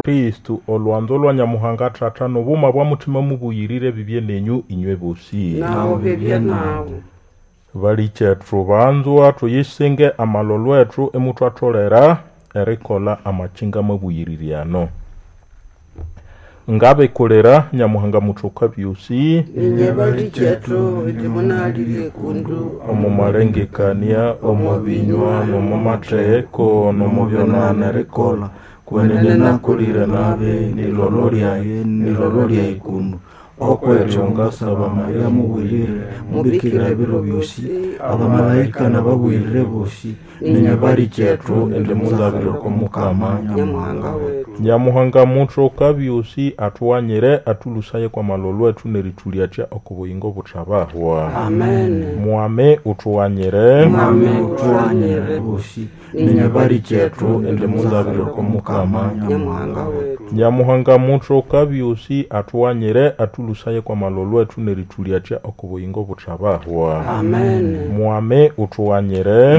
Kristu olwanzo lwa Nyamuhanga Tata n'obuma bwa mutima mubuyirire bibye nenyu inywe bosi nawo bibye nawo bali chetru banzwa tuyisenge amalolo etru emutwatolera erikola amachinga mubuyiririano ngabe kolera Nyamuhanga mutuka byusi inye bali chetru bitimunaliriye kundu omumarengekania omubinywa nomumateko nomubyonana rikola kwenene nakulire nabe nilolo lya ikundu okwechonga saba Maria mubwirire mubikira biro byosi abamalayika nababwirire bosi ninye bali chetru ende muzabiro ko mukama Nyamuhanga mutuka byusi atwanyire atulusaye kwa malolo etu nerituliacha okubuyingo butabahwa amen mwame utwanyire bosi ninye bali chetru ende muzabiro ko mukama Nyamuhanga mutuka byusi atwanyire atulusaye kwa malolo etu nerituliacha okubuyingo butabahwa amen mwame utwanyire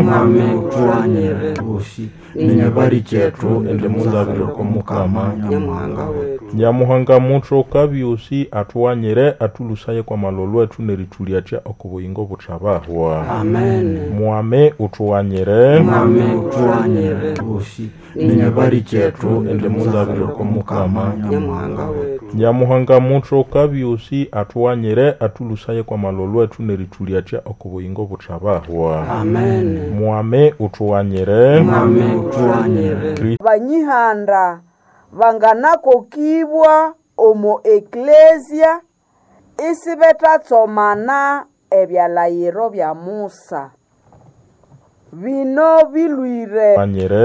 bosi ninye bali chetru ende muzabiro ko mukama Nyamuhanga mutuka byusi atwanyire atulusaye kwa malolo etu nerituliacha okubuyingo butabahwa amen mwame utwanyire bosi ninye bali chetru ende muzabiro ko mukama Nyamuhanga mutuka byusi atwanyire atulusaye kwa malolo etu nerituliacha okubuyingo butabahwa amen mwame utwanyire banyihanda banganako kibwa omo eklesia isibetatsomana ebyalayiro bya Musa bino bilwire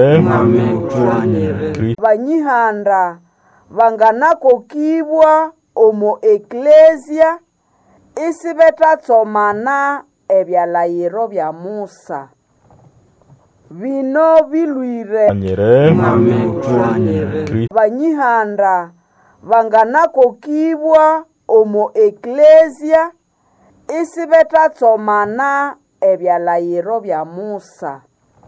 banyihanda banganako kibwa omo eklesia isibetatsomana ebyalayiro bya Musa bino bilwire banyihanda banganako kibwa omo eklesia isibetatsomana ebyalayiro bya Musa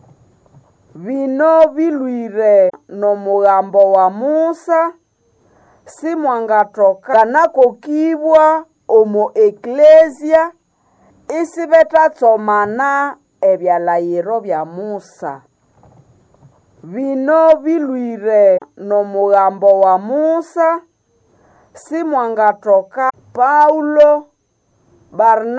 bino bilwire nomugambo wa Musa simwangatoka ganako kibwa omo eklesia isibetatsomana ebyalayiro bya Musa bino bilwire nomugambo wa Musa simwangatoka Paulo Barnaba